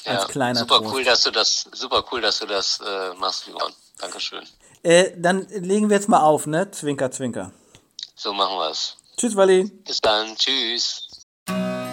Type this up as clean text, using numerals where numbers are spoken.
als kleiner super Trost. Super cool, dass du das machst, Simon. Dankeschön. Dann legen wir jetzt mal auf, ne? Zwinker, zwinker. So machen wir's. Tschüss, Wally. Bis dann. Tschüss.